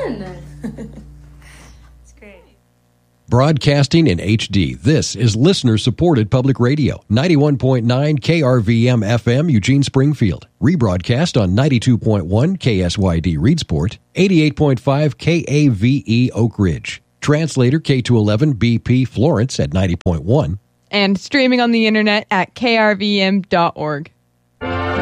It's great. Broadcasting in HD, this is listener-supported public radio. 91.9 KRVM FM, Eugene Springfield. Rebroadcast on 92.1 KSYD Reedsport, 88.5 KAVE Oak Ridge. Translator K211 BP Florence at 90.1. And streaming on the internet at krvm.org.